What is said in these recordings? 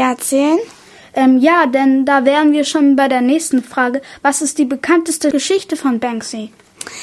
Ja, erzählen? Ja, denn da wären wir schon bei der nächsten Frage. Was ist die bekannteste Geschichte von Banksy?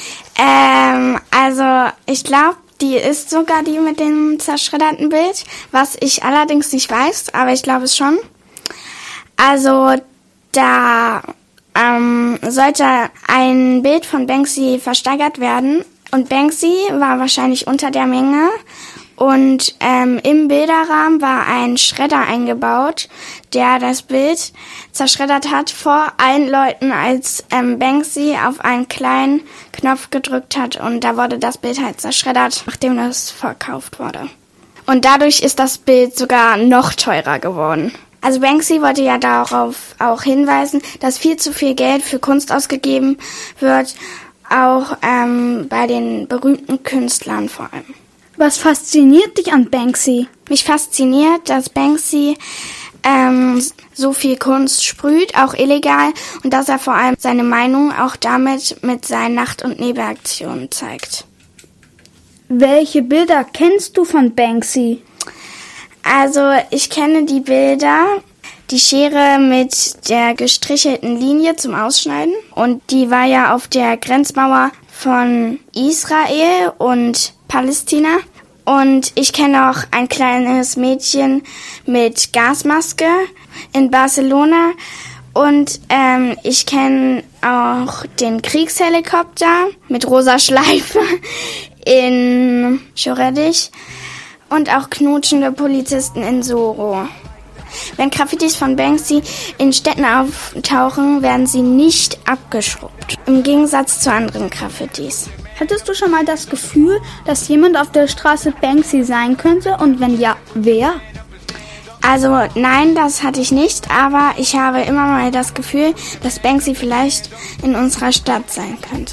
Also ich glaube, die ist sogar die mit dem zerschredderten Bild, was ich allerdings nicht weiß, aber ich glaube es schon. Also da sollte ein Bild von Banksy versteigert werden und Banksy war wahrscheinlich unter der Menge und im Bilderrahmen war ein Schredder eingebaut, der das Bild zerschreddert hat vor allen Leuten, als Banksy auf einen kleinen Knopf gedrückt hat und da wurde das Bild halt zerschreddert, nachdem das verkauft wurde. Und dadurch ist das Bild sogar noch teurer geworden. Also Banksy wollte ja darauf auch hinweisen, dass viel zu viel Geld für Kunst ausgegeben wird, auch bei den berühmten Künstlern vor allem. Was fasziniert dich an Banksy? Mich fasziniert, dass Banksy so viel Kunst sprüht, auch illegal, und dass er vor allem seine Meinung auch damit mit seinen Nacht- und Nebelaktionen zeigt. Welche Bilder kennst du von Banksy? Also ich kenne die Bilder, die Schere mit der gestrichelten Linie zum Ausschneiden, und die war ja auf der Grenzmauer von Israel und Palästina. Und ich kenne auch ein kleines Mädchen mit Gasmaske in Barcelona. Und ich kenne auch den Kriegshelikopter mit rosa Schleife in Schoredig und auch knutschende Polizisten in Soro. Wenn Graffitis von Banksy in Städten auftauchen, werden sie nicht abgeschrubbt. Im Gegensatz zu anderen Graffitis. Hattest du schon mal das Gefühl, dass jemand auf der Straße Banksy sein könnte? Und wenn ja, wer? Also nein, das hatte ich nicht, aber ich habe immer mal das Gefühl, dass Banksy vielleicht in unserer Stadt sein könnte.